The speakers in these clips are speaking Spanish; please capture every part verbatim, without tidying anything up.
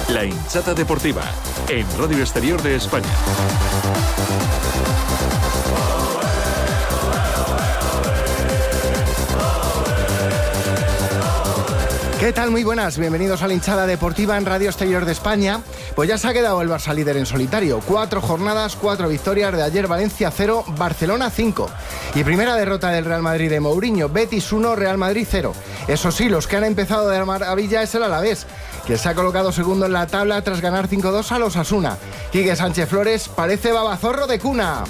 La hinchada deportiva en Radio Exterior de España. ¿Qué tal? Muy buenas, bienvenidos a la hinchada deportiva en Radio Exterior de España. Pues ya se ha quedado el Barça líder en solitario. Cuatro jornadas, cuatro victorias de ayer. Valencia cero, Barcelona cinco. Y primera derrota del Real Madrid de Mourinho. Betis uno, Real Madrid cero. Eso sí, los que han empezado de maravilla es el Alavés, que se ha colocado segundo en la tabla tras ganar cinco dos a los Osasuna. Quique Sánchez Flores parece babazorro de cuna.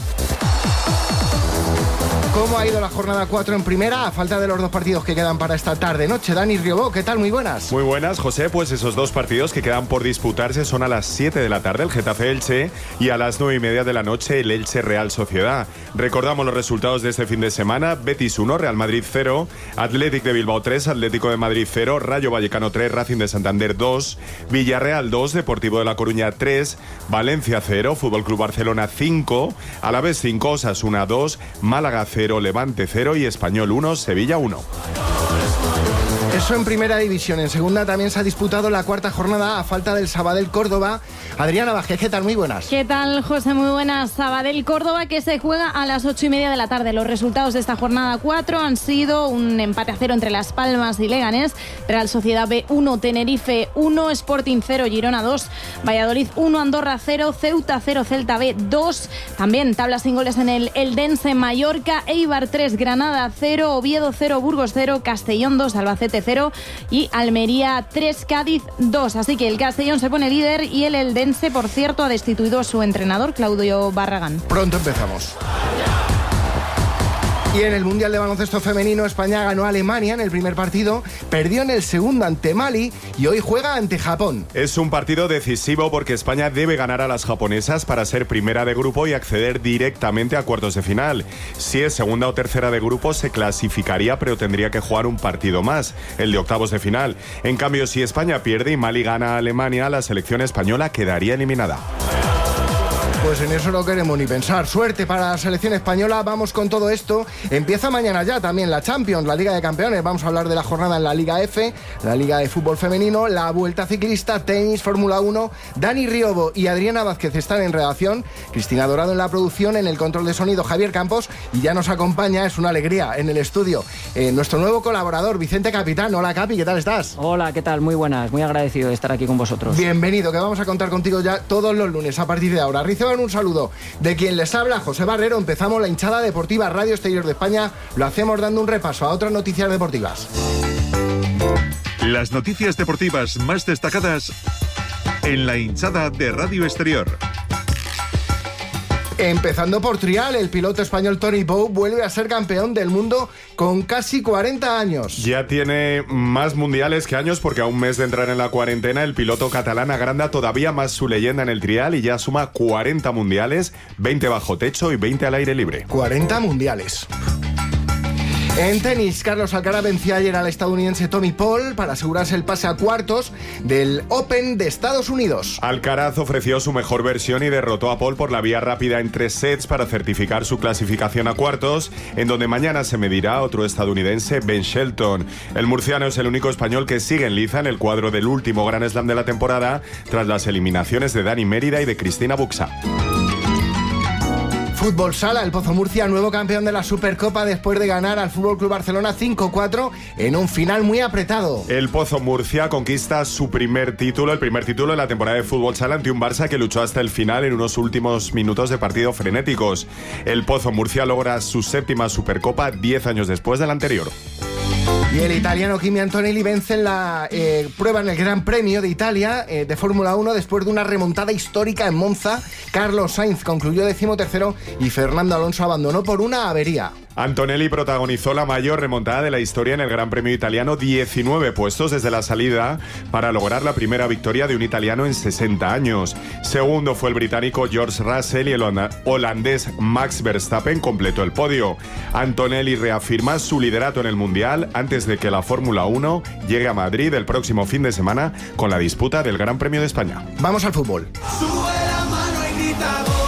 ¿Cómo ha ido la jornada cuatro en primera? A falta de los dos partidos que quedan para esta tarde-noche. Dani Riobó, ¿qué tal? Muy buenas. Muy buenas, José. Pues esos dos partidos que quedan por disputarse son a las siete de la tarde el Getafe-Elche y a las nueve y media de la noche el Elche-Real Sociedad. Recordamos los resultados de este fin de semana. Betis uno, Real Madrid cero, Athletic de Bilbao tres, Atlético de Madrid cero, Rayo Vallecano tres, Racing de Santander dos, Villarreal dos, Deportivo de La Coruña tres, Valencia cero, Fútbol Club Barcelona cinco, Alavés cinco, Osasuna dos, Málaga cero, Levante cero y Español uno, Sevilla uno. Eso en primera división. En segunda también se ha disputado la cuarta jornada a falta del Sabadell Córdoba. Adriana Vázquez, ¿qué tal? Muy buenas. ¿Qué tal, José? Muy buenas. Sabadell Córdoba, que se juega a las ocho y media de la tarde. Los resultados de esta jornada cuatro han sido un empate a cero entre Las Palmas y Leganés, Real Sociedad B uno, Tenerife uno, Sporting cero, Girona dos, Valladolid uno, Andorra cero, Ceuta cero, Celta B dos. También tablas sin goles en el Eldense, Mallorca, Eibar tres, Granada cero, Oviedo cero, Burgos cero, Castellón dos, Albacete cero y Almería tres, Cádiz dos. Así que el Castellón se pone líder y el Eldense, por cierto, ha destituido a su entrenador, Claudio Barragán. Pronto empezamos. Y en el Mundial de Baloncesto Femenino, España ganó a Alemania en el primer partido, perdió en el segundo ante Mali y hoy juega ante Japón. Es un partido decisivo porque España debe ganar a las japonesas para ser primera de grupo y acceder directamente a cuartos de final. Si es segunda o tercera de grupo se clasificaría, pero tendría que jugar un partido más, el de octavos de final. En cambio, si España pierde y Mali gana a Alemania, la selección española quedaría eliminada. Pues en eso no queremos ni pensar. Suerte para la selección española. Vamos con todo esto. Empieza mañana ya también la Champions, la Liga de Campeones. Vamos a hablar de la jornada en la Liga F, la Liga de Fútbol Femenino, la Vuelta Ciclista, tenis, Fórmula uno. Dani Riobo y Adriana Vázquez están en redacción. Cristina Dorado en la producción, en el control de sonido Javier Campos. Y ya nos acompaña, es una alegría, en el estudio, eh, nuestro nuevo colaborador, Vicente Capitán. Hola, Capi, ¿qué tal estás? Hola, ¿qué tal? Muy buenas. Muy agradecido de estar aquí con vosotros. Bienvenido, que vamos a contar contigo ya todos los lunes a partir de ahora. Reciban un saludo de quien les habla, José Barrero. Empezamos la hinchada deportiva Radio Exterior de España. Lo hacemos dando un repaso a otras noticias deportivas. Las noticias deportivas más destacadas en la hinchada de Radio Exterior. Empezando por trial, el piloto español Tony Pou vuelve a ser campeón del mundo con casi cuarenta años. Ya tiene más mundiales que años porque a un mes de entrar en la cuarentena el piloto catalán agranda todavía más su leyenda en el trial y ya suma cuarenta mundiales, veinte bajo techo y veinte al aire libre. cuarenta mundiales. En tenis, Carlos Alcaraz venció ayer al estadounidense Tommy Paul para asegurarse el pase a cuartos del Open de Estados Unidos. Alcaraz ofreció su mejor versión y derrotó a Paul por la vía rápida en tres sets para certificar su clasificación a cuartos, en donde mañana se medirá otro estadounidense, Ben Shelton. El murciano es el único español que sigue en liza en el cuadro del último Grand Slam de la temporada, tras las eliminaciones de Dani Mérida y de Cristina Buxa. Fútbol Sala, el Pozo Murcia, nuevo campeón de la Supercopa después de ganar al Fútbol Club Barcelona cinco cuatro en un final muy apretado. El Pozo Murcia conquista su primer título, el primer título de la temporada de Fútbol Sala ante un Barça que luchó hasta el final en unos últimos minutos de partido frenéticos. El Pozo Murcia logra su séptima Supercopa diez años después de la anterior. Y el italiano Kimi Antonelli vence en la eh, prueba en el Gran Premio de Italia eh, de Fórmula uno después de una remontada histórica en Monza. Carlos Sainz concluyó decimotercero y Fernando Alonso abandonó por una avería. Antonelli protagonizó la mayor remontada de la historia en el Gran Premio italiano, diecinueve puestos desde la salida para lograr la primera victoria de un italiano en sesenta años. Segundo fue el británico George Russell y el holandés Max Verstappen completó el podio. Antonelli reafirma su liderato en el Mundial antes de que la Fórmula uno llegue a Madrid el próximo fin de semana con la disputa del Gran Premio de España. Vamos al fútbol. Sube la mano y grita gol.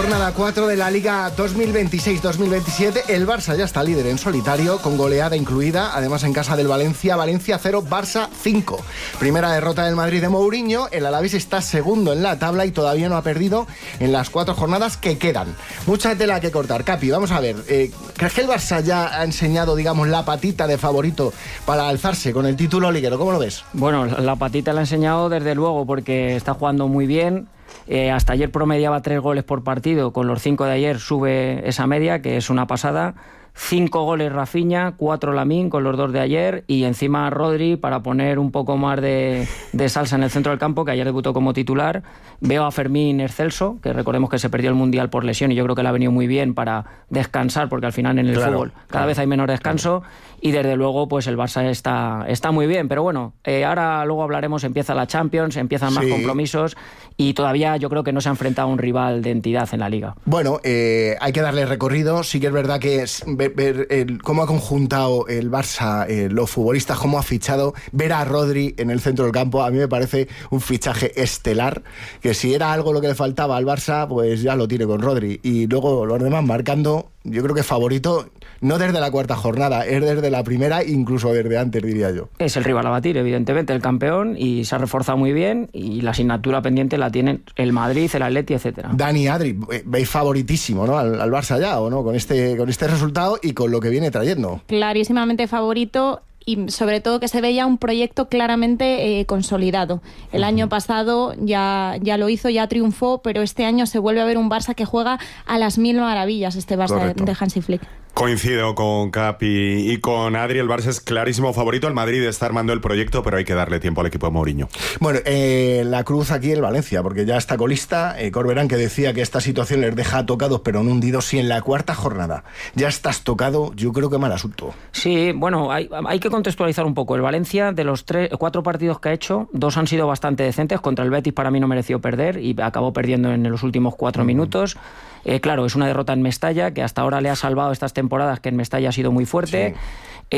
Jornada cuatro de la Liga dos mil veintiséis dos mil veintisiete. El Barça ya está líder en solitario, con goleada incluida, además en casa del Valencia. Valencia cero, Barça cinco. Primera derrota del Madrid de Mourinho. El Alavés está segundo en la tabla y todavía no ha perdido en las cuatro jornadas que quedan. Mucha tela que cortar. Capi, vamos a ver. Eh, ¿Crees que el Barça ya ha enseñado, digamos, la patita de favorito para alzarse con el título liguero? ¿Cómo lo ves? Bueno, la patita la ha enseñado desde luego porque está jugando muy bien. Eh, hasta ayer promediaba tres goles por partido, con los cinco de ayer sube esa media, que es una pasada. Cinco goles Rafinha, cuatro Lamine con los dos de ayer y encima Rodri para poner un poco más de, de salsa en el centro del campo, que ayer debutó como titular. Veo a Fermín excelso, que recordemos que se perdió el Mundial por lesión y yo creo que le ha venido muy bien para descansar, porque al final en el claro, fútbol cada claro, vez hay menos descanso, claro. Y desde luego pues el Barça está, está muy bien, pero bueno, eh, ahora luego hablaremos, empieza la Champions, empiezan más sí. compromisos y todavía yo creo que no se ha enfrentado a un rival de entidad en la Liga. Bueno, eh, hay que darle recorrido. Sí que es verdad que es ver, ver el, cómo ha conjuntado el Barça, eh, los futbolistas, cómo ha fichado. Ver a Rodri en el centro del campo a mí me parece un fichaje estelar, que si era algo lo que le faltaba al Barça, pues ya lo tiene con Rodri. Y luego los demás marcando, yo creo que favorito, no desde la cuarta jornada, es desde la primera, incluso desde antes, diría yo. Es el rival a batir, evidentemente, el campeón, y se ha reforzado muy bien, y la asignatura pendiente la tienen el Madrid, el Atleti, etcétera. Dani, Adri, veis favoritísimo, ¿no? Al, al Barça ya, ¿o no? Con este, con este resultado y con lo que viene trayendo. Clarísimamente favorito. Y sobre todo que se veía un proyecto claramente eh, consolidado. El uh-huh. año pasado ya, ya lo hizo, ya triunfó, pero este año se vuelve a ver un Barça que juega a las mil maravillas, este Barça de, de Hansi Flick. Coincido con Capi y con Adri, el Barça es clarísimo favorito, el Madrid está armando el proyecto, pero hay que darle tiempo al equipo de Mourinho. Bueno, eh, la cruz aquí el Valencia, porque ya está colista, eh, Corberán, que decía que esta situación les deja tocados pero no hundidos. Si en la cuarta jornada ya estás tocado, yo creo que mal asunto. Sí, bueno, hay, hay que contextualizar un poco. El Valencia, de los tres, cuatro partidos que ha hecho, dos han sido bastante decentes. Contra el Betis para mí no mereció perder y acabó perdiendo en los últimos cuatro uh-huh. minutos. Eh, claro, es una derrota en Mestalla, que hasta ahora le ha salvado estas temporadas, que en Mestalla ha sido muy fuerte. Sí.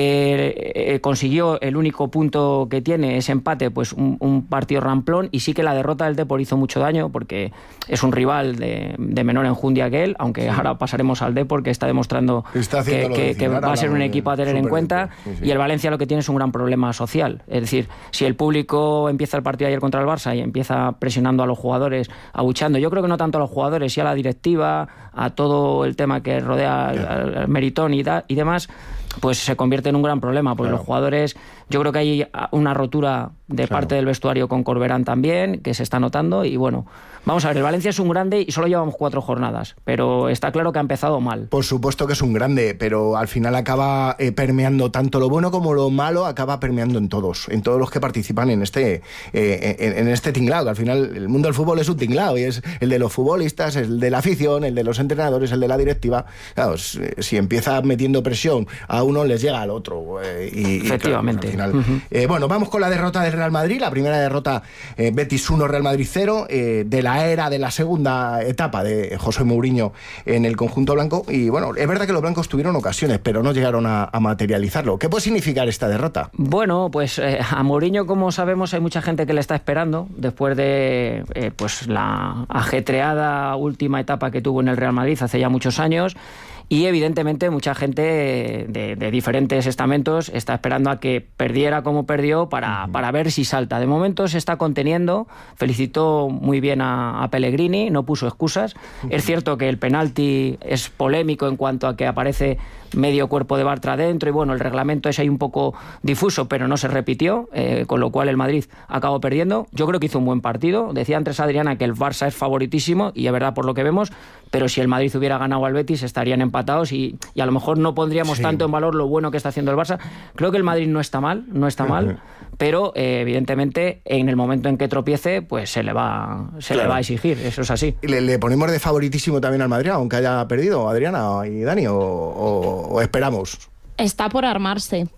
Eh, eh, consiguió el único punto que tiene, ese empate, pues un, un partido ramplón, y sí que la derrota del Depor hizo mucho daño, porque es un rival de, de menor enjundia que él, aunque sí. ahora pasaremos al Depor, que está demostrando está que, que, que va a ser un equipo a tener en cuenta, sí, sí. y el Valencia lo que tiene es un gran problema social. Es decir, si el público empieza el partido ayer contra el Barça y empieza presionando a los jugadores, abuchando, yo creo que no tanto a los jugadores, sí a la directiva, a todo el tema que rodea al, al, al Meritón y, da, y demás, pues se convierte en un gran problema, porque claro. los jugadores, yo creo que hay una rotura de claro. parte del vestuario con Corberán también, que se está notando, y bueno, vamos a ver, el Valencia es un grande y solo llevamos cuatro jornadas, pero está claro que ha empezado mal. Por supuesto que es un grande, pero al final acaba eh, permeando tanto lo bueno como lo malo, acaba permeando en todos, en todos los que participan en este eh, en, en este tinglado, que al final el mundo del fútbol es un tinglado, y es el de los futbolistas, el de la afición, el de los entrenadores, el de la directiva. Claro, si empieza metiendo presión a uno, les llega al otro. Eh, y, Efectivamente. Y claro, al final. Uh-huh. Eh, bueno, vamos con la derrota del Real Madrid, la primera derrota, eh, Betis uno, Real Madrid cero, eh, de la era de la segunda etapa de José Mourinho en el conjunto blanco. Y bueno, es verdad que los blancos tuvieron ocasiones, pero no llegaron a, a materializarlo. ¿Qué puede significar esta derrota? Bueno, pues eh, a Mourinho, como sabemos, hay mucha gente que le está esperando después de eh, pues la ajetreada última etapa que tuvo en el Real Madrid hace ya muchos años. Y evidentemente mucha gente de, de diferentes estamentos está esperando a que perdiera como perdió para, para ver si salta. De momento se está conteniendo, felicitó muy bien a, a Pellegrini, no puso excusas. Es cierto que el penalti es polémico en cuanto a que aparece medio cuerpo de Bartra dentro, y bueno, el reglamento es ahí un poco difuso, pero no se repitió, eh, con lo cual el Madrid acabó perdiendo. Yo creo que hizo un buen partido. Decía antes Adriana que el Barça es favoritísimo, y es verdad por lo que vemos, pero si el Madrid hubiera ganado al Betis estarían empatados y, y a lo mejor no pondríamos sí. tanto en valor lo bueno que está haciendo el Barça. Creo que el Madrid no está mal, no está mal, uh-huh. pero eh, evidentemente en el momento en que tropiece, pues se le va, se claro. le va a exigir, eso es así. ¿Le, le ponemos de favoritísimo también al Madrid, aunque haya perdido, Adriana y Dani, o, o, o esperamos? Está por armarse,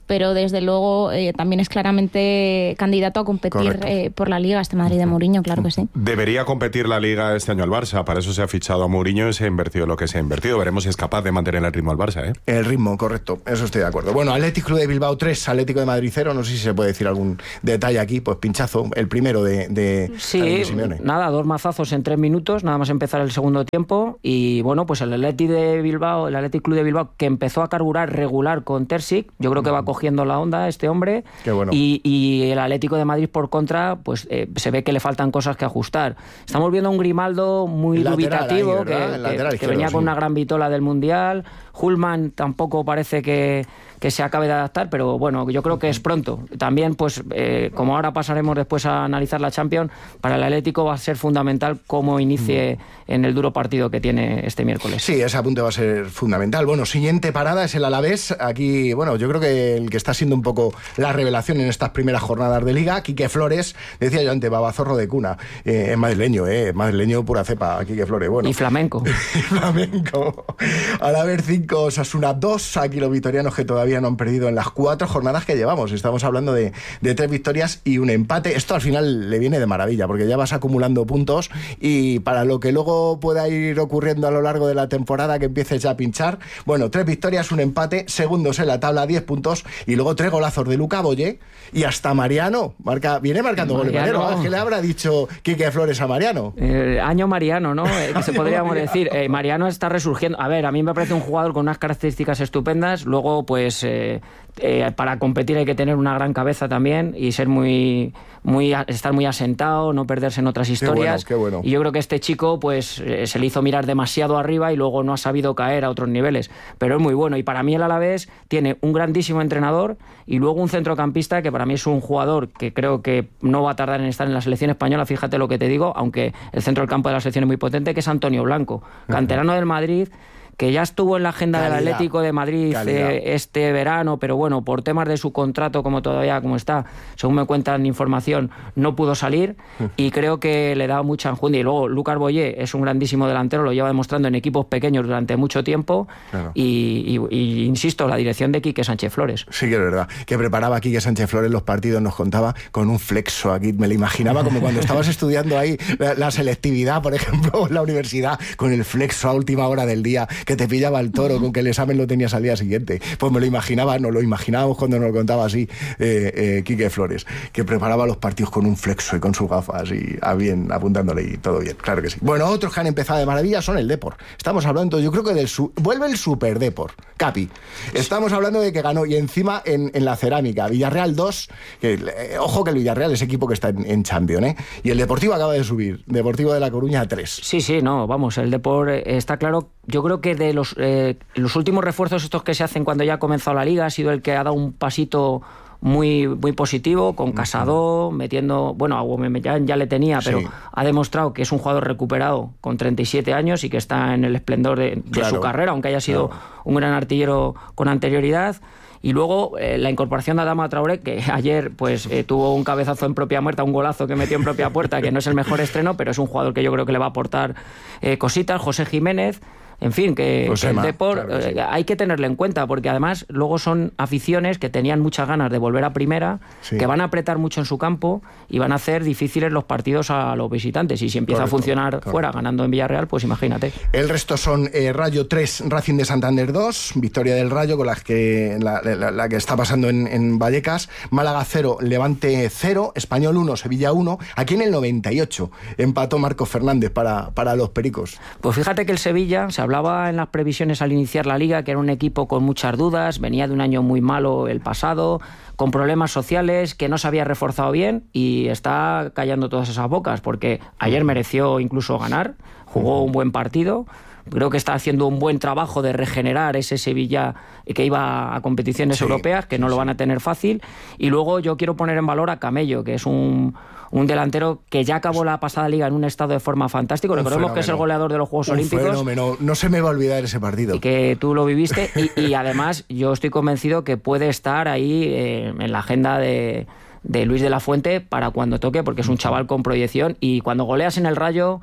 pero desde luego eh, también es claramente candidato a competir eh, por la Liga, este Madrid de Mourinho, claro que sí. Debería competir la Liga este año al Barça, para eso se ha fichado a Mourinho y se ha invertido lo que se ha invertido. Veremos si es capaz de mantener el ritmo al Barça, ¿eh? El ritmo, correcto, eso estoy de acuerdo. Bueno, Athletic Club de Bilbao tres, Atlético de Madrid cero, no sé si se puede decir algún detalle aquí, pues pinchazo, el primero de, de Sí, Simeone. Nada, dos mazazos en tres minutos, nada más empezar el segundo tiempo, y bueno, pues el Athletic de Bilbao, el Athletic Club de Bilbao, que empezó a carburar regular con Terzic, yo creo que va cogiendo la onda este hombre. Qué bueno. y, y el Atlético de Madrid por contra, pues eh, se ve que le faltan cosas que ajustar. Estamos viendo un Grimaldo muy El dubitativo, lateral ahí, ¿verdad? que, El que, lateral que izquierdo, venía con sí. una gran vitola del Mundial. Hullman tampoco parece que, que se acabe de adaptar, pero bueno, yo creo que es pronto. También, pues, eh, como ahora pasaremos después a analizar la Champions, para el Atlético va a ser fundamental cómo inicie en el duro partido que tiene este miércoles. Sí, ese apunte va a ser fundamental. Bueno, siguiente parada es el Alavés. Aquí, bueno, yo creo que el que está siendo un poco la revelación en estas primeras jornadas de Liga, Quique Flores, decía yo antes, babazorro de cuna. Eh, es madrileño, eh, madrileño pura cepa, Quique Flores. Bueno. Y flamenco. Flamenco. Alavés cinco, Osasuna dos. Aquí los vitorianos que todavía no han perdido en las cuatro jornadas que llevamos. Estamos hablando de, de tres victorias y un empate. Esto al final le viene de maravilla, porque ya vas acumulando puntos y para lo que luego pueda ir ocurriendo a lo largo de la temporada, que empieces ya a pinchar. Bueno, tres victorias, un empate, segundos en la tabla, diez puntos, y luego tres golazos de Luca Boye y hasta Mariano. Marca, viene marcando goles Mariano. ¿Qué le habrá dicho Quique Flores a Mariano? Eh, año Mariano, ¿no? Eh, que se podríamos decir. Eh, Mariano está resurgiendo. A ver, a mí me parece un jugador con unas características estupendas. Luego, pues, eh, eh, para competir hay que tener una gran cabeza también y ser muy, muy, estar muy asentado, no perderse en otras historias. Qué bueno, qué bueno. Y yo creo que este chico, pues, eh, se le hizo mirar demasiado arriba y luego no ha sabido caer a otros niveles. Pero es muy bueno. Y para mí el Alavés tiene un grandísimo entrenador y luego un centrocampista que para mí es un jugador que creo que no va a tardar en estar en la selección española, fíjate lo que te digo, aunque el centro del campo de la selección es muy potente, que es Antonio Blanco, canterano del Madrid, que ya estuvo en la agenda Calidad. del Atlético de Madrid eh, este verano, pero bueno, por temas de su contrato, como todavía como está, según me cuentan información, no pudo salir y creo que le da mucha enjundia. Y luego Lucas Boye es un grandísimo delantero, lo lleva demostrando en equipos pequeños durante mucho tiempo. Claro. y, y, y insisto, la dirección de Quique Sánchez Flores. Sí que es verdad, que preparaba Quique Sánchez Flores los partidos, nos contaba con un flexo aquí, me lo imaginaba como cuando estabas estudiando ahí la, la selectividad, por ejemplo, en la universidad, con el flexo a última hora del día, que te pillaba el toro, con que el examen lo tenías al día siguiente. Pues me lo imaginaba, nos lo imaginábamos cuando nos lo contaba así eh, eh, Quique Flores, que preparaba los partidos con un flexo y con sus gafas y a bien, apuntándole y todo bien, claro que sí. Bueno, otros que han empezado de maravilla son el Depor. Estamos hablando, yo creo que del su... vuelve el Super Depor, Capi. Estamos hablando de que ganó y encima en, en la cerámica, Villarreal dos, que, eh, ojo que el Villarreal es equipo que está en, en Champions, ¿eh? Y el Deportivo acaba de subir, Deportivo de La Coruña tres. Sí, sí, no, vamos, el Depor eh, está claro. Yo creo que de los, eh, los últimos refuerzos estos que se hacen cuando ya ha comenzado la Liga ha sido el que ha dado un pasito muy, muy positivo, con Casado, metiendo, bueno, a Aubameyang ya le tenía, pero sí. ha demostrado que es un jugador recuperado con treinta y siete años y que está en el esplendor de, de claro. su carrera, aunque haya sido claro. un gran artillero con anterioridad. Y luego eh, la incorporación de Adama Traoré, que ayer pues eh, tuvo un cabezazo en propia muerta, un golazo que metió en propia puerta, que no es el mejor estreno, pero es un jugador que yo creo que le va a aportar eh, cositas. José Jiménez, en fin, que, que el Depor claro, sí. eh, hay que tenerle en cuenta, porque además luego son aficiones que tenían muchas ganas de volver a primera, sí. que van a apretar mucho en su campo y van a hacer difíciles los partidos a los visitantes. Y si empieza correcto, a funcionar correcto. fuera, ganando en Villarreal, pues imagínate. El resto son eh, Rayo tres, Racing de Santander dos, victoria del Rayo con las que, la, la, la que está pasando en, en Vallecas, Málaga cero, Levante cero, Español uno, Sevilla uno. Aquí en el noventa y ocho empató Marco Fernández para, para los Pericos. Pues fíjate que el Sevilla, se hablaba en las previsiones al iniciar la Liga que era un equipo con muchas dudas, venía de un año muy malo el pasado, con problemas sociales, que no se había reforzado bien y está callando todas esas bocas, porque ayer mereció incluso ganar, jugó un buen partido. Creo que está haciendo un buen trabajo de regenerar ese Sevilla que iba a competiciones sí, europeas, que no sí, lo van a tener fácil. Y luego yo quiero poner en valor a Camello, que es un, un delantero que ya acabó la pasada Liga en un estado de forma fantástico. Un Recordemos fenómeno. que es el goleador de los Juegos un Olímpicos. Fenómeno. No se me va a olvidar ese partido. Y que tú lo viviste. y, y además yo estoy convencido que puede estar ahí eh, en la agenda de, de Luis de la Fuente para cuando toque, porque es un chaval con proyección. Y cuando goleas en el Rayo...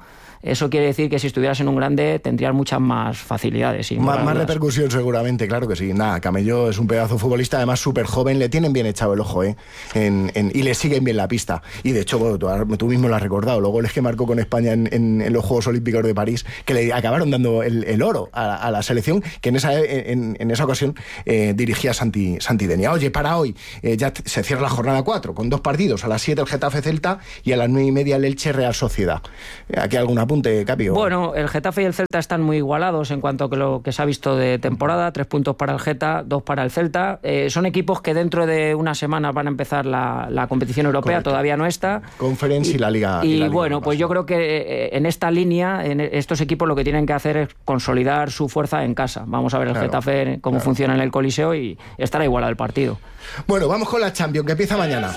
eso quiere decir que si estuvieras en un grande tendrías muchas más facilidades. Y más, más repercusión seguramente, claro que sí. Nada, Camello es un pedazo futbolista, además súper joven, le tienen bien echado el ojo, ¿eh? En, en, y le siguen bien la pista. Y de hecho, bueno, tú, tú mismo lo has recordado, los goles que marcó con España en, en, en los Juegos Olímpicos de París, que le acabaron dando el, el oro a, a la selección, que en esa, en, en esa ocasión eh, dirigía Santi, Santi Denia. Oye, para hoy eh, ya se cierra la jornada cuatro, con dos partidos, a las siete el Getafe Celta y a las nueve y media el Elche Real Sociedad. ¿Aquí algún apunte, Capi? Bueno, el Getafe y el Celta están muy igualados en cuanto a lo que se ha visto de temporada, tres puntos para el Geta, dos para el Celta. Eh, son equipos que dentro de una semana van a empezar la, la competición europea. Correcto. Todavía no está. Conference y, y la Liga. Y, y la Liga bueno, pues yo creo que en esta línea, en estos equipos lo que tienen que hacer es consolidar su fuerza en casa. Vamos a ver el claro, Getafe cómo claro. funciona en el Coliseo y estará igualado el partido. Bueno, vamos con la Champions, que empieza mañana.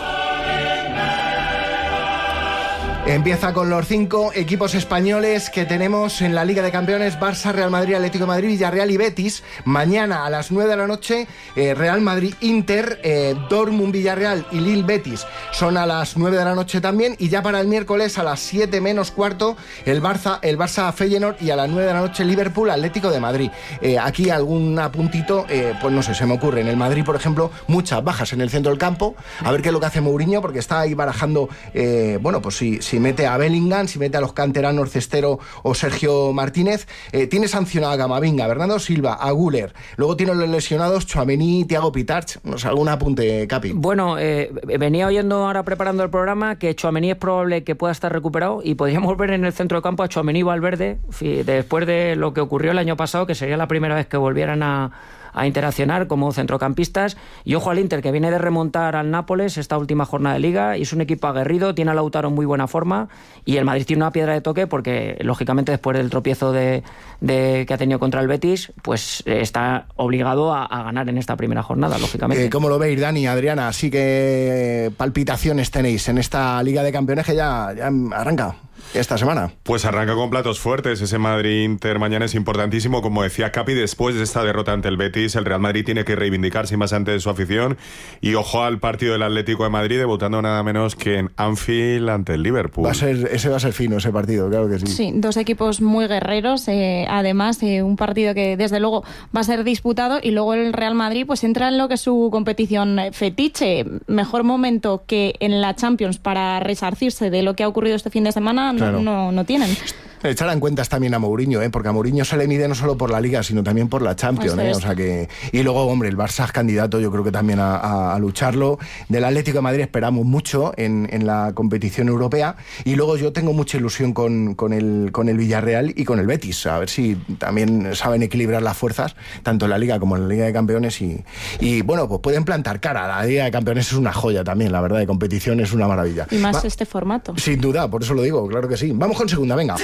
Empieza con los cinco equipos españoles que tenemos en la Liga de Campeones: Barça, Real Madrid, Atlético de Madrid, Villarreal y Betis. Mañana a las nueve de la noche, eh, Real Madrid, Inter, eh, Dortmund, Villarreal y Lille, Betis son a las nueve de la noche también. Y ya para el miércoles a las siete menos cuarto, el Barça, el Barça Feyenoord, y a las nueve de la noche Liverpool, Atlético de Madrid. Eh, aquí algún apuntito, eh, pues no sé, se me ocurre. En el Madrid, por ejemplo, muchas bajas en el centro del campo. A ver qué es lo que hace Mourinho, porque está ahí barajando, eh, bueno, pues si... si Si mete a Bellingham, si mete a los canteranos Cestero o Sergio Martínez. Eh, tiene sancionado a Camavinga, Bernardo Silva, a Güler. Luego tiene los lesionados Tchouaméni, Thiago Pitarch. No sé, algún apunte, Capi. Bueno, eh, venía oyendo ahora preparando el programa que Tchouaméni es probable que pueda estar recuperado y podríamos ver en el centro de campo a Tchouaméni y Valverde, después de lo que ocurrió el año pasado, que sería la primera vez que volvieran a a interaccionar como centrocampistas. Y ojo al Inter, que viene de remontar al Nápoles esta última jornada de Liga, y es un equipo aguerrido, tiene a Lautaro en muy buena forma, y el Madrid tiene una piedra de toque porque, lógicamente, después del tropiezo de, de que ha tenido contra el Betis, pues está obligado a, a ganar en esta primera jornada, lógicamente. Eh, ¿Cómo lo veis, Dani, Adriana? Así que palpitaciones tenéis en esta Liga de Campeones que ya, ya arranca esta semana. Pues arranca con platos fuertes. Ese Madrid-Inter mañana es importantísimo. Como decía Capi, después de esta derrota ante el Betis, el Real Madrid tiene que reivindicarse más ante su afición. Y ojo al partido del Atlético de Madrid, debutando nada menos que en Anfield ante el Liverpool. Va a ser, ese va a ser fino, ese partido, claro que sí. Sí, dos equipos muy guerreros. Eh, además, eh, un partido que desde luego va a ser disputado. Y luego el Real Madrid pues entra en lo que es su competición fetiche. Mejor momento que en la Champions para resarcirse de lo que ha ocurrido este fin de semana. Claro. No, no tienen. Echarán cuentas también a Mourinho, ¿eh? Porque a Mourinho se le mide no solo por la Liga, sino también por la Champions, ¿eh? O sea que... Y luego, hombre, el Barça es candidato, yo creo que también a, a, a lucharlo. Del Atlético de Madrid esperamos mucho en, en la competición europea. Y luego yo tengo mucha ilusión con, con, el, con el Villarreal y con el Betis. A ver si también saben equilibrar las fuerzas, tanto en la Liga como en la Liga de Campeones. Y, y bueno, pues pueden plantar cara. La Liga de Campeones es una joya también, la verdad, de competición es una maravilla. Y más Va, este formato. Sin duda, por eso lo digo, claro que sí. Vamos con segunda, venga.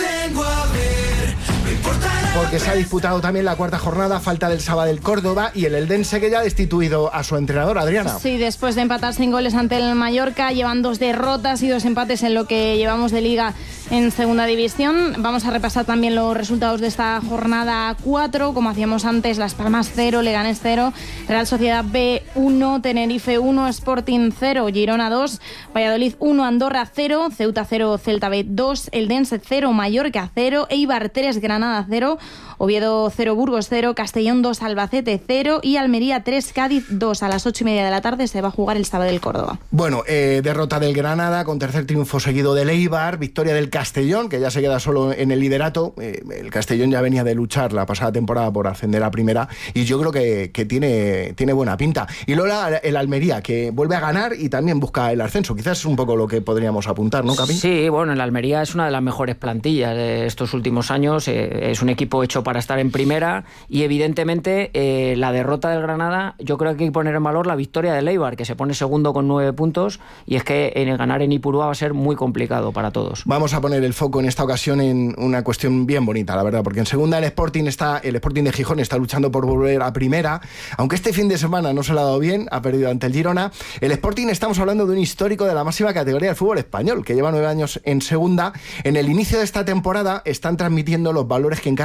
Porque se ha disputado también la cuarta jornada, falta del Sabadell Córdoba y el Eldense, que ya ha destituido a su entrenador, Adriana. Sí, después de empatar sin goles ante el Mallorca, llevan dos derrotas y dos empates en lo que llevamos de Liga en segunda división. Vamos a repasar también los resultados de esta jornada cuatro, como hacíamos antes: Las Palmas cero, Leganés cero, Real Sociedad B uno, Tenerife uno, Sporting cero, Girona dos, Valladolid uno, Andorra cero, Ceuta cero, Celta B dos, Eldense cero, Mallorca cero, Eibar tres, Granada cero, Oviedo cero, Burgos cero, Castellón dos, Albacete cero y Almería tres, Cádiz dos. A las ocho y media de la tarde se va a jugar el Sabadell Córdoba. Bueno, eh, derrota del Granada con tercer triunfo seguido del Eibar, victoria del Castellón, que ya se queda solo en el liderato. Eh, el Castellón ya venía de luchar la pasada temporada por ascender a primera y yo creo que, que tiene, tiene buena pinta. Y luego el Almería, que vuelve a ganar y también busca el ascenso. Quizás es un poco lo que podríamos apuntar, ¿no, Capi? Sí, bueno, el Almería es una de las mejores plantillas de estos últimos años. Eh, es un equipo hecho para estar en primera y evidentemente eh, la derrota del Granada, yo creo que hay que poner en valor la victoria del Eibar, que se pone segundo con nueve puntos, y es que en ganar en Ipurúa va a ser muy complicado para todos. Vamos a poner el foco en esta ocasión en una cuestión bien bonita, la verdad, porque en segunda el Sporting está, el Sporting de Gijón está luchando por volver a primera, aunque este fin de semana no se le ha dado bien, ha perdido ante el Girona. El Sporting, estamos hablando de un histórico de la máxima categoría del fútbol español, que lleva nueve años en segunda. En el inicio de esta temporada están transmitiendo los valores que encarna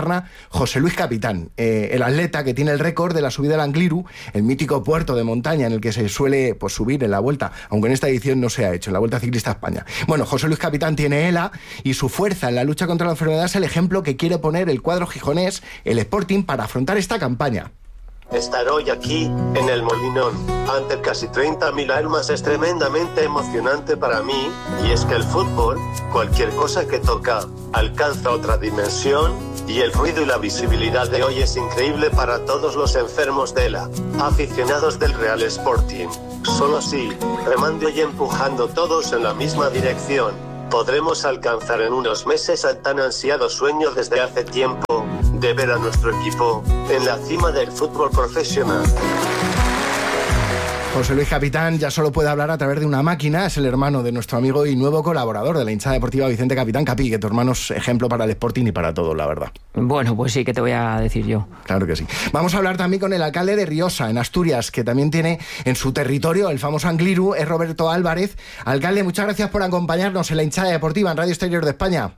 José Luis Capitán, eh, el atleta que tiene el récord de la subida al Angliru, el mítico puerto de montaña en el que se suele pues, subir en la Vuelta, aunque en esta edición no se ha hecho, en la Vuelta Ciclista a España. Bueno, José Luis Capitán tiene ELA y su fuerza en la lucha contra la enfermedad es el ejemplo que quiere poner el cuadro gijonés, el Sporting, para afrontar esta campaña. Estar hoy aquí, en el Molinón, ante casi treinta mil almas es tremendamente emocionante para mí, y es que el fútbol, cualquier cosa que toca, alcanza otra dimensión, y el ruido y la visibilidad de hoy es increíble para todos los enfermos de la, aficionados del Real Sporting. Solo así, remando y empujando todos en la misma dirección, podremos alcanzar en unos meses el tan ansiado sueño desde hace tiempo, de ver a nuestro equipo en la cima del fútbol profesional. José Luis Capitán ya solo puede hablar a través de una máquina, es el hermano de nuestro amigo y nuevo colaborador de la hinchada deportiva Vicente Capitán. Capi, que tu hermano es ejemplo para el Sporting y para todo, la verdad. Bueno, pues sí, ¿qué te voy a decir yo? Claro que sí. Vamos a hablar también con el alcalde de Riosa, en Asturias, que también tiene en su territorio el famoso Angliru, es Roberto Álvarez. Alcalde, muchas gracias por acompañarnos en la hinchada deportiva en Radio Exterior de España.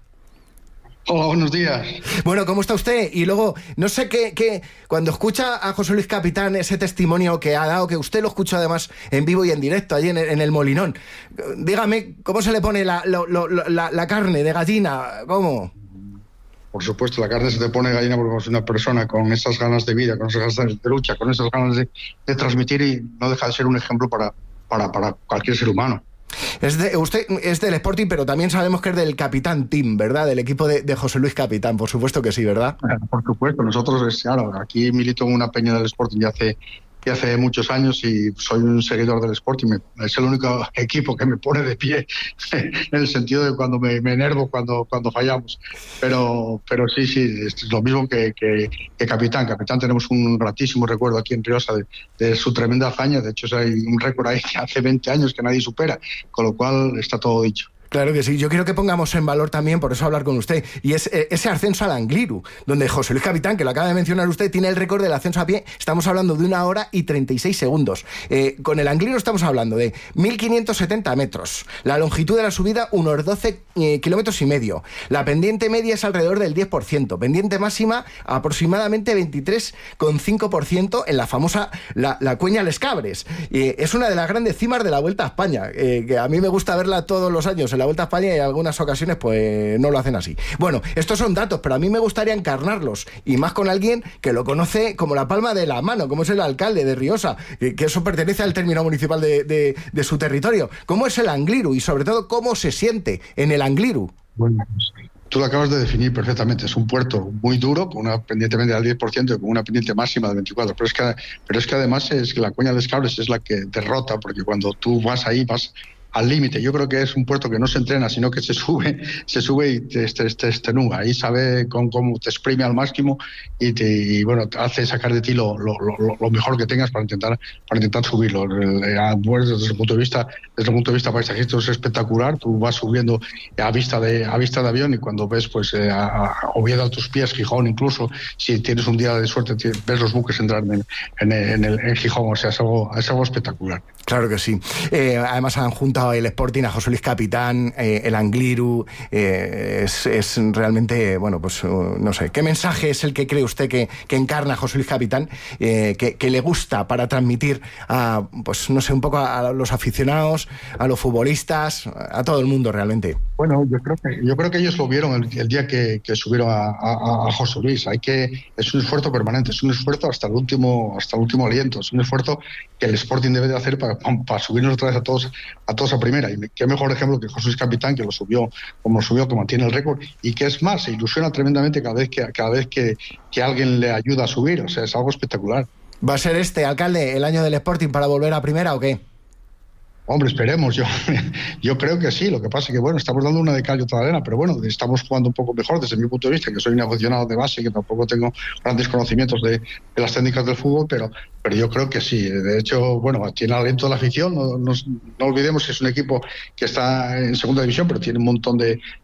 Hola, buenos días. Bueno, ¿cómo está usted? Y luego, no sé qué, qué, cuando escucha a José Luis Capitán ese testimonio que ha dado, que usted lo escuchó además en vivo y en directo, allí en el, en el Molinón, dígame, ¿cómo se le pone la, la, la, la carne de gallina? ¿Cómo? Por supuesto, la carne se te pone gallina porque es una persona con esas ganas de vida, con esas ganas de lucha, con esas ganas de, de transmitir, y no deja de ser un ejemplo para, para, para cualquier ser humano. Es de, usted es del Sporting, pero también sabemos que es del Capitán Team, ¿verdad? Del equipo de, de José Luis Capitán, por supuesto que sí, ¿verdad? Por supuesto, nosotros, claro, aquí milito en una peña del Sporting ya hace, ya hace muchos años y soy un seguidor del Sporting. Me, es el único equipo que me pone de pie en el sentido de cuando me, me enervo cuando, cuando fallamos. Pero, pero sí, sí, es lo mismo que, que, que Capitán. Capitán tenemos un gratísimo recuerdo aquí en Riosa de, de su tremenda hazaña. De hecho, hay un récord ahí que hace veinte años que nadie supera, con lo cual está todo dicho. Claro que sí, yo quiero que pongamos en valor también, por eso hablar con usted, y es ese ascenso al Angliru, donde José Luis Capitán, que lo acaba de mencionar usted, tiene el récord del ascenso a pie. Estamos hablando de una hora y treinta y seis segundos. Eh, con el Angliru estamos hablando de mil quinientos setenta metros, la longitud de la subida unos doce eh, kilómetros y medio, la pendiente media es alrededor del diez por ciento, pendiente máxima aproximadamente veintitrés coma cinco por ciento en la famosa la, la Cueña Les Cabres. Eh, es una de las grandes cimas de la Vuelta a España, eh, que a mí me gusta verla todos los años en la Vuelta a España, y en algunas ocasiones pues no lo hacen así. Bueno, estos son datos, pero a mí me gustaría encarnarlos, y más con alguien que lo conoce como la palma de la mano, como es el alcalde de Riosa, que, que eso pertenece al término municipal de, de, de su territorio. ¿Cómo es el Angliru? Y sobre todo, ¿cómo se siente en el Angliru? Bueno, pues, tú lo acabas de definir perfectamente. Es un puerto muy duro, con una pendiente media del diez por ciento y con una pendiente máxima del veinticuatro por ciento. Pero es que, pero es que además es que la Cueña Les Cabres es la que derrota, porque cuando tú vas ahí, vas al límite. Yo creo que es un puerto que no se entrena, sino que se sube, se sube y te, te, te extenúa. Ahí sabe con, cómo te exprime al máximo y te y bueno, te hace sacar de ti lo, lo, lo, lo mejor que tengas para intentar para intentar subirlo. Bueno, desde el punto de vista, desde el punto de vista paisajístico es espectacular. Tú vas subiendo a vista de a vista de avión, y cuando ves pues eh, a, a Oviedo a tus pies, Gijón incluso, si tienes un día de suerte ves los buques entrar en, en, en, el, en Gijón. O sea, es algo, es algo espectacular. Claro que sí. Eh, además han juntado el Sporting a José Luis Capitán, eh, el Angliru, eh, es, es realmente, bueno, pues uh, no sé, ¿qué mensaje es el que cree usted que, que encarna José Luis Capitán, eh, que, que le gusta para transmitir a, pues no sé, un poco a, a los aficionados, a los futbolistas, a todo el mundo realmente? Bueno, yo creo que yo creo que ellos lo vieron el, el día que, que subieron a, a, a José Luis. Hay que es un esfuerzo permanente, es un esfuerzo hasta el último hasta el último aliento, es un esfuerzo que el Sporting debe de hacer para, para subirnos otra vez a todos a todos a primera. Y qué mejor ejemplo que José Luis Capitán, que lo subió como lo subió, que mantiene el récord, y que es más, se ilusiona tremendamente cada vez que cada vez que, que alguien le ayuda a subir. O sea, es algo espectacular. ¿Va a ser este, alcalde, el año del Sporting para volver a primera o qué? Hombre, esperemos, yo yo creo que sí. Lo que pasa es que, bueno, estamos dando una de cal y otra de arena, pero bueno, estamos jugando un poco mejor desde mi punto de vista, que soy un aficionado de base, que tampoco tengo grandes conocimientos de, de las técnicas del fútbol, pero pero yo creo que sí. De hecho, bueno, tiene aliento de la afición. No, no, no olvidemos que es un equipo que está en segunda división, pero tiene un montón de,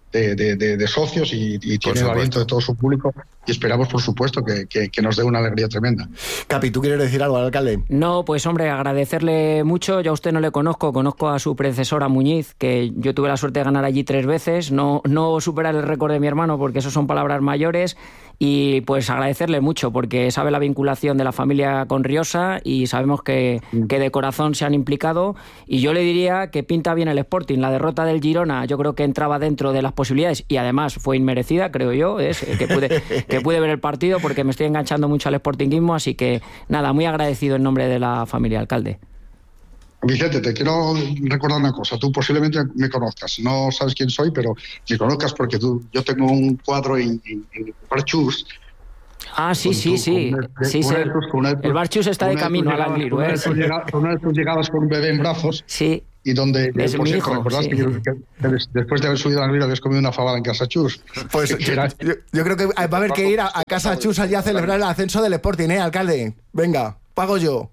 de, de, de, de socios y, y tiene el aliento de todo su público y esperamos, por supuesto, que, que, que nos dé una alegría tremenda. Capi, ¿tú quieres decir algo al alcalde? No, pues hombre, agradecerle mucho. Yo a usted no le conozco, conozco a su predecesora Muñiz, que yo tuve la suerte de ganar allí tres veces, no, no superar el récord de mi hermano, porque eso son palabras mayores, y pues agradecerle mucho, porque sabe la vinculación de la familia con Riosa y sabemos que, que de corazón se han implicado, y yo le diría que pinta bien el Sporting. La derrota del Girona yo creo que entraba dentro de las posibilidades y además fue inmerecida, creo yo, es que pude, que pude ver el partido porque me estoy enganchando mucho al sportinguismo, así que nada, muy agradecido en nombre de la familia, alcalde. Vicente, te quiero recordar una cosa. Tú posiblemente me conozcas. No sabes quién soy, pero me conozcas porque tú, yo tengo un cuadro en, en, en Barchus. Ah, sí, sí, tu, sí. Con sí, sí. Estos, estos, el Barchus está de camino al Angliru. ¿eh? Una vez tú llegabas con un bebé en brazos. Sí. Y donde, es por mi cierto, hijo, ¿recordás sí. que, que después de haber subido al río habías comido una fabada en Casa Chus? Pues yo, yo creo que va a haber que ir a, a Casa Chus allí a celebrar el ascenso del Sporting, ¿eh, alcalde? Venga, pago yo.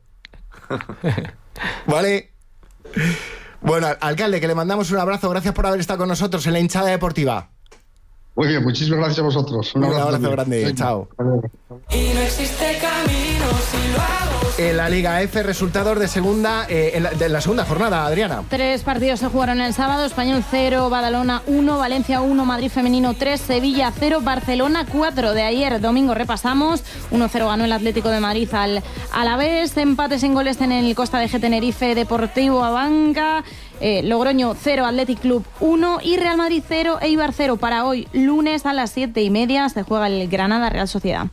¿Vale? Bueno, alcalde, que le mandamos un abrazo. Gracias por haber estado con nosotros en la hinchada deportiva. Muy bien, muchísimas gracias a vosotros. Un, un abrazo, abrazo grande. Venga. Chao. Y no existe camino si lo hago. En la Liga F, resultados de segunda eh, en la, de la segunda jornada, Adriana. Tres partidos se jugaron el sábado: Español cero, Badalona uno, Valencia uno, Madrid femenino tres, Sevilla cero, Barcelona cuatro. De ayer domingo repasamos: uno cero ganó el Atlético de Madrid al Alavés, empates en goles en el Costa de G Tenerife, Deportivo Abanca, eh, Logroño cero, Athletic Club uno y Real Madrid cero, Eibar cero. Para hoy, lunes a las siete y media, se juega el Granada Real Sociedad.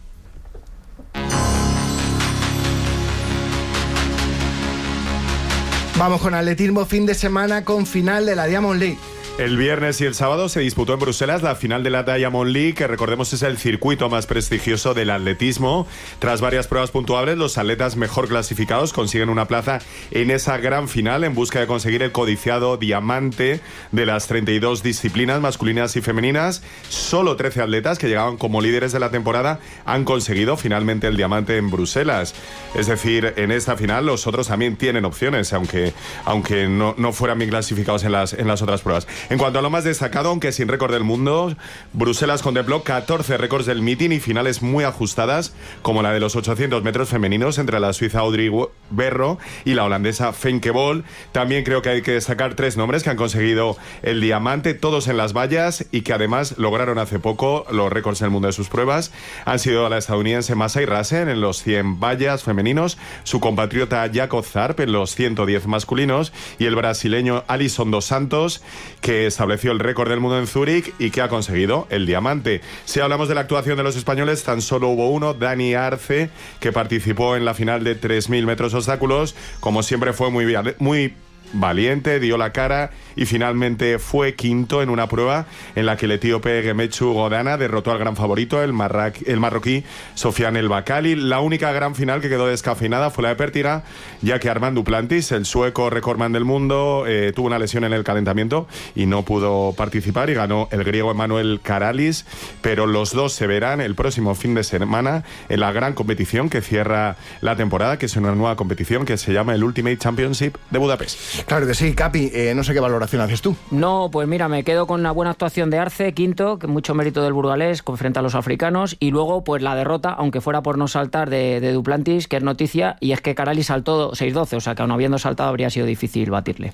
Vamos con atletismo, fin de semana con final de la Diamond League. El viernes y el sábado se disputó en Bruselas la final de la Diamond League, que recordemos es el circuito más prestigioso del atletismo. Tras varias pruebas puntuables, los atletas mejor clasificados consiguen una plaza en esa gran final en busca de conseguir el codiciado diamante de las treinta y dos disciplinas masculinas y femeninas. Solo trece atletas que llegaban como líderes de la temporada han conseguido finalmente el diamante en Bruselas. Es decir, en esta final los otros también tienen opciones, aunque, aunque no, no fueran bien clasificados en las, en las otras pruebas. En cuanto a lo más destacado, aunque sin récord del mundo, Bruselas contempló catorce récords del meeting y finales muy ajustadas, como la de los ochocientos metros femeninos entre la suiza Audrey Berro y la holandesa Femke Bol. También creo que hay que destacar tres nombres que han conseguido el diamante, todos en las vallas, y que además lograron hace poco los récords del mundo de sus pruebas. Han sido la estadounidense Masai Rasen en los cien vallas femeninos, su compatriota Jacob Zarp en los ciento diez masculinos y el brasileño Alisson dos Santos, que estableció el récord del mundo en Zúrich y que ha conseguido el diamante. Si hablamos de la actuación de los españoles, tan solo hubo uno, Dani Arce, que participó en la final de tres mil metros obstáculos. Como siempre fue muy, muy valiente, dio la cara y finalmente fue quinto en una prueba en la que el etíope Gemechu Godana derrotó al gran favorito, el, marra, el marroquí Sofiane El Bakali. La única gran final que quedó descafeinada fue la de Pértiga, ya que Armand Duplantis, el sueco recordman del mundo, eh, tuvo una lesión en el calentamiento y no pudo participar, y ganó el griego Emanuel Karalis. Pero los dos se verán el próximo fin de semana en la gran competición que cierra la temporada, que es una nueva competición que se llama el Ultimate Championship de Budapest. Claro que sí, Capi, eh, no sé qué valoración haces tú. No, pues mira, me quedo con una buena actuación de Arce, quinto, que mucho mérito del burgalés con frente a los africanos, y luego pues la derrota, aunque fuera por no saltar, de, de Duplantis, que es noticia, y es que Karalis saltó seis doce, o sea que aun habiendo saltado habría sido difícil batirle.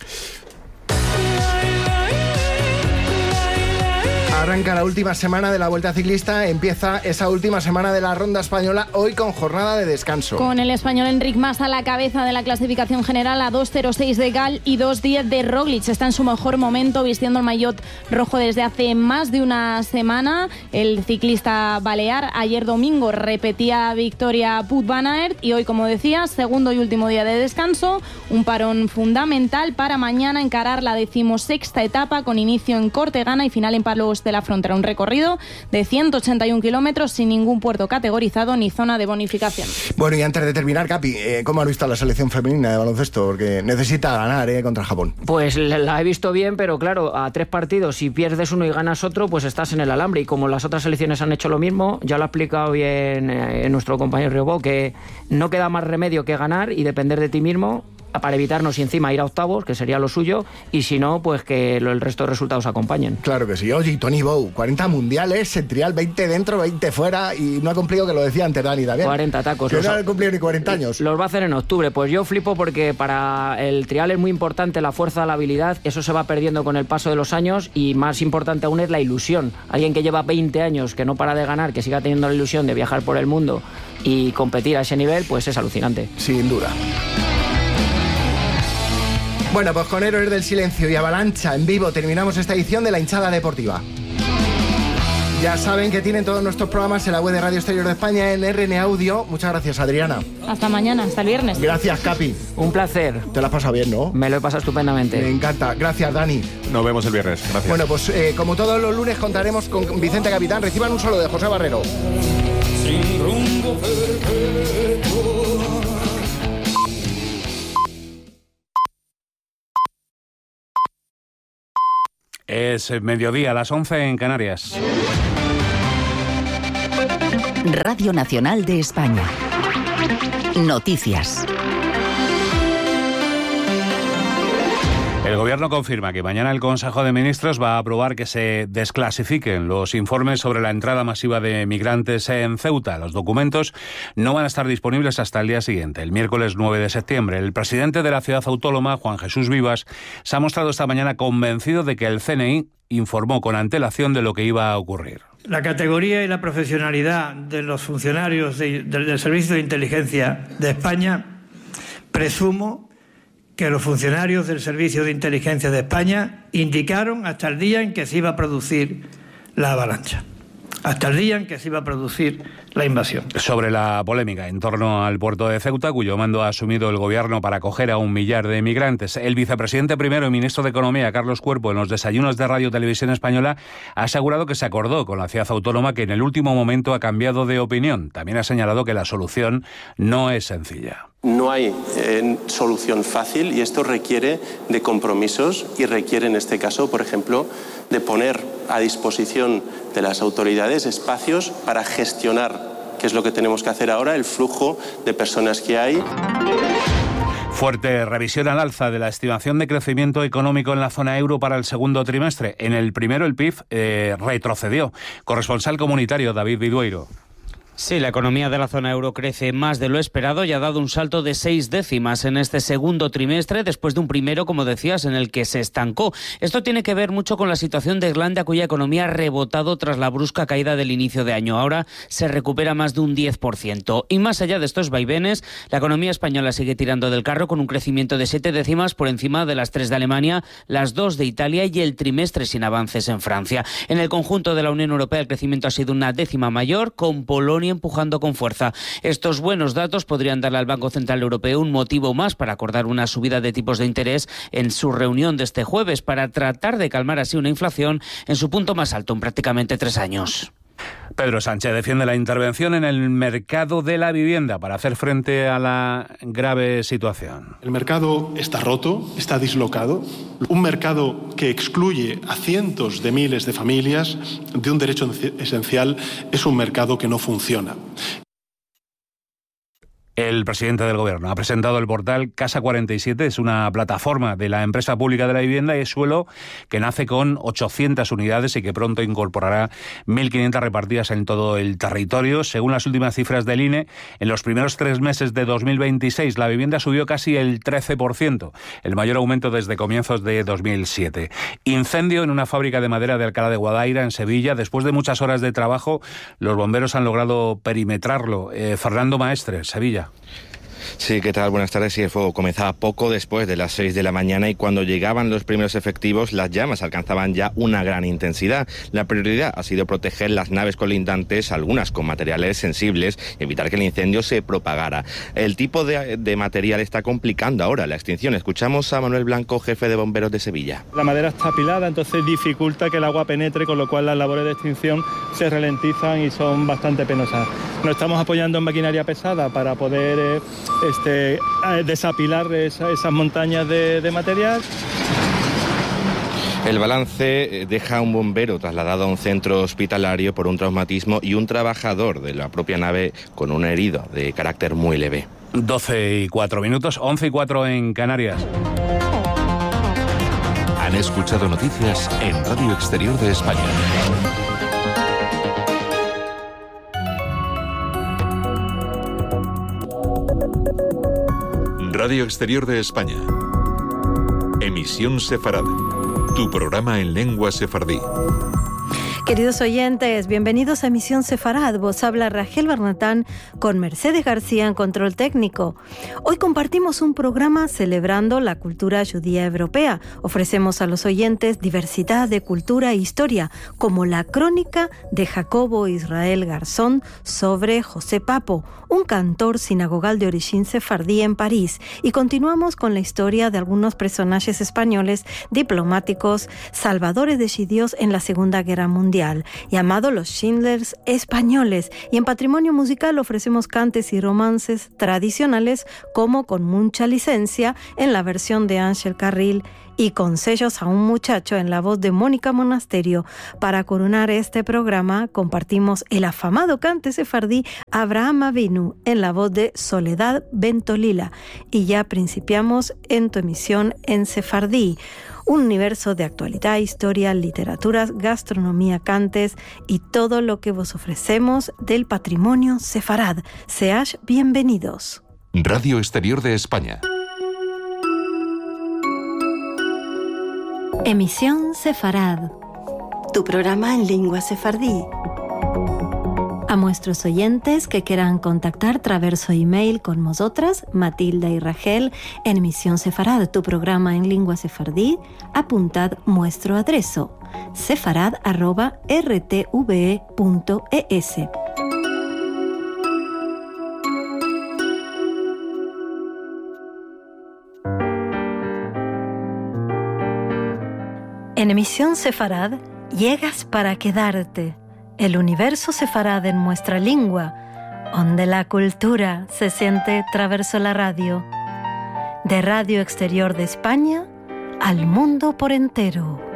Arranca la última semana de la Vuelta Ciclista, empieza esa última semana de la Ronda Española, hoy con jornada de descanso. Con el español Enric Mas a la cabeza de la clasificación general a dos cero seis de Gal y dos diez de Roglic. Está en su mejor momento vistiendo el maillot rojo desde hace más de una semana. El ciclista balear ayer domingo repetía victoria Wout van Aert y hoy, como decía, segundo y último día de descanso, un parón fundamental para mañana encarar la decimosexta etapa con inicio en Cortegana y final en Palos de la Frontera, un recorrido de ciento ochenta y un kilómetros sin ningún puerto categorizado ni zona de bonificación. Bueno, y antes de terminar, Capi, eh, ¿cómo has visto a la selección femenina de baloncesto? Porque necesita ganar eh, contra Japón. Pues la he visto bien, pero claro, a tres partidos, si pierdes uno y ganas otro, pues estás en el alambre, y como las otras selecciones han hecho lo mismo, ya lo ha explicado bien eh, nuestro compañero Riobó, que no queda más remedio que ganar y depender de ti mismo. para evitarnos y encima ir a octavos, que sería lo suyo, y si no, pues que lo, el resto de resultados acompañen. Claro que sí. Oye, y Tony Bow, cuarenta mundiales, en trial, veinte dentro, veinte fuera, y no ha cumplido, que lo decía antes Dani también. cuarenta tacos. Que los, no ha cumplido ni cuarenta años. Los va a hacer en octubre. Pues yo flipo porque para el trial es muy importante la fuerza, la habilidad, eso se va perdiendo con el paso de los años, y más importante aún es la ilusión. Alguien que lleva veinte años, que no para de ganar, que siga teniendo la ilusión de viajar por el mundo y competir a ese nivel, pues es alucinante. Sin duda. Bueno, pues con Héroes del Silencio y Avalancha en vivo terminamos esta edición de La Hinchada Deportiva. Ya saben que tienen todos nuestros programas en la web de Radio Exterior de España, en R N Audio. Muchas gracias, Adriana. Hasta mañana, hasta el viernes. Gracias, Capi. Un placer. Te lo has pasado bien, ¿no? Me lo he pasado estupendamente. Me encanta. Gracias, Dani. Nos vemos el viernes. Gracias. Bueno, pues eh, como todos los lunes contaremos con Vicente Capitán. Reciban un saludo de José Barrero. Sin rumbo perpetuo. Es mediodía, a las once en Canarias. Radio Nacional de España. Noticias. El Gobierno confirma que mañana el Consejo de Ministros va a aprobar que se desclasifiquen los informes sobre la entrada masiva de migrantes en Ceuta. Los documentos no van a estar disponibles hasta el día siguiente, el miércoles nueve de septiembre. El presidente de la ciudad autónoma, Juan Jesús Vivas, se ha mostrado esta mañana convencido de que el C N I informó con antelación de lo que iba a ocurrir. La categoría y la profesionalidad de los funcionarios de, de, del Servicio de Inteligencia de España, presumo que los funcionarios del Servicio de Inteligencia de España indicaron hasta el día en que se iba a producir la avalancha, hasta el día en que se iba a producir la invasión. Sobre la polémica en torno al puerto de Ceuta, cuyo mando ha asumido el Gobierno para acoger a un millar de migrantes, el vicepresidente primero y ministro de Economía, Carlos Cuerpo, en los desayunos de Radio Televisión Española, ha asegurado que se acordó con la ciudad autónoma, que en el último momento ha cambiado de opinión. También ha señalado que la solución no es sencilla. No hay eh, solución fácil, y esto requiere de compromisos y requiere, en este caso, por ejemplo, de poner a disposición de las autoridades espacios para gestionar, que es lo que tenemos que hacer ahora, el flujo de personas que hay. Fuerte revisión al alza de la estimación de crecimiento económico en la zona euro para el segundo trimestre. En el primero el P I B eh, retrocedió. Corresponsal comunitario David Vidueiro. Sí, la economía de la zona euro crece más de lo esperado y ha dado un salto de seis décimas en este segundo trimestre, después de un primero, como decías, en el que se estancó. Esto tiene que ver mucho con la situación de Irlanda, cuya economía ha rebotado tras la brusca caída del inicio de año. Ahora se recupera más de un diez por ciento. Y más allá de estos vaivenes, la economía española sigue tirando del carro con un crecimiento de siete décimas por encima de las tres de Alemania, las dos de Italia y el trimestre sin avances en Francia. En el conjunto de la Unión Europea el crecimiento ha sido una décima mayor, con Polonia empujando con fuerza. Estos buenos datos podrían darle al Banco Central Europeo un motivo más para acordar una subida de tipos de interés en su reunión de este jueves, para tratar de calmar así una inflación en su punto más alto en prácticamente tres años. Pedro Sánchez defiende la intervención en el mercado de la vivienda para hacer frente a la grave situación. El mercado está roto, está dislocado. Un mercado que excluye a cientos de miles de familias de un derecho esencial es un mercado que no funciona. El presidente del Gobierno ha presentado el portal Casa cuarenta y siete, es una plataforma de la empresa pública de la vivienda y suelo que nace con ochocientas unidades y que pronto incorporará mil quinientas repartidas en todo el territorio. Según las últimas cifras del I N E, en los primeros tres meses de dos mil veintiséis la vivienda subió casi el trece por ciento, el mayor aumento desde comienzos de dos mil siete. Incendio en una fábrica de madera de Alcalá de Guadaira, en Sevilla. Después de muchas horas de trabajo, los bomberos han logrado perimetrarlo. Eh, Fernando Maestre, Sevilla. Sí, ¿qué tal? Buenas tardes. Sí, el fuego comenzaba poco después de las seis de la mañana y cuando llegaban los primeros efectivos, las llamas alcanzaban ya una gran intensidad. La prioridad ha sido proteger las naves colindantes, algunas con materiales sensibles, y evitar que el incendio se propagara. El tipo de, de material está complicando ahora la extinción. Escuchamos a Manuel Blanco, jefe de bomberos de Sevilla. La madera está apilada, entonces dificulta que el agua penetre, con lo cual las labores de extinción se ralentizan y son bastante penosas. Nos estamos apoyando en maquinaria pesada para poder eh, este, desapilar esa, esas montañas de, de material. El balance deja a un bombero trasladado a un centro hospitalario por un traumatismo y un trabajador de la propia nave con una herida de carácter muy leve. doce y cuatro minutos, once y cuatro en Canarias. Han escuchado noticias en Radio Exterior de España. Radio Exterior de España. Emisión Sefarad. Tu programa en lengua sefardí. Queridos oyentes, bienvenidos a Emisión Sefarad. Vos habla Rachel Bernatán con Mercedes García en control técnico. Hoy compartimos un programa celebrando la cultura judía europea. Ofrecemos a los oyentes diversidad de cultura e historia, como la crónica de Jacobo Israel Garzón sobre José Papo, un cantor sinagogal de origen sefardí en París. Y continuamos con la historia de algunos personajes españoles diplomáticos salvadores de judíos en la Segunda Guerra Mundial, llamado los Schindlers españoles. Y en Patrimonio Musical ofrecemos cantes y romances tradicionales, como Con mucha licencia, en la versión de Ángel Carril, y Consejos a un muchacho, en la voz de Mónica Monasterio. Para coronar este programa compartimos el afamado cante sefardí Abraham Avinu, en la voz de Soledad Bentolila. Y ya principiamos en tu emisión en sefardí. Un universo de actualidad, historia, literaturas, gastronomía, cantes y todo lo que vos ofrecemos del patrimonio sefarad. Seáis bienvenidos. Radio Exterior de España. Emisión Sefarad, tu programa en lengua sefardí. A nuestros oyentes que quieran contactar traverso email con nosotras, Matilda y Rachel, en Emisión Sefarad, tu programa en lengua sefardí, apuntad nuestro adreso, sefarad arroba r t v e punto e s. En Emisión Sefarad, llegas para quedarte. El universo sefarad en nuestra lengua, donde la cultura se siente traverso la radio. De Radio Exterior de España al mundo por entero.